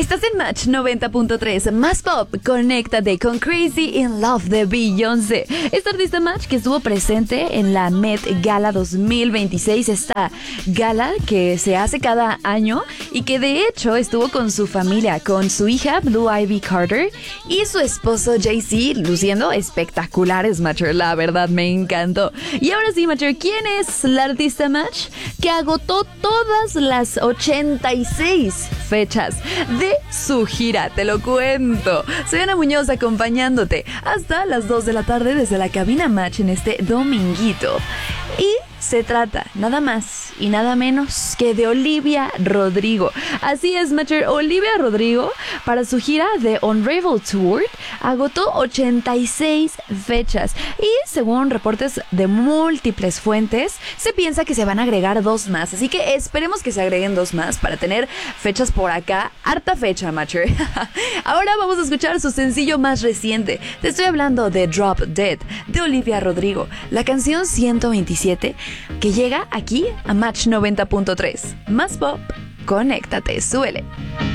Estás en Match 90.3, más pop, conéctate con Crazy in Love de Beyoncé. Esta artista Match que estuvo presente en la Met Gala 2026, esta gala que se hace cada año y que de hecho estuvo con su familia, con su hija Blue Ivy Carter y su esposo Jay-Z, luciendo espectaculares, Matcher, la verdad me encantó. Y ahora sí, Matcher, ¿quién es la artista Match que agotó todas las 86 fechas de su gira? Te lo cuento. Soy Ana Muñoz acompañándote hasta las 2 de la tarde desde la cabina Match en este dominguito. Y se trata nada más y nada menos que de Olivia Rodrigo. Así es, Matcher, Olivia Rodrigo para su gira de Unravel Tour agotó 86 fechas y según reportes de múltiples fuentes se piensa que se van a agregar 2 más, así que esperemos que se agreguen 2 más para tener fechas por acá, harta fecha, Matcher. Ahora vamos a escuchar su sencillo más reciente. Te estoy hablando de Drop Dead de Olivia Rodrigo, la canción 127 que llega aquí a Match 90.3. Más pop, conéctate, súbele.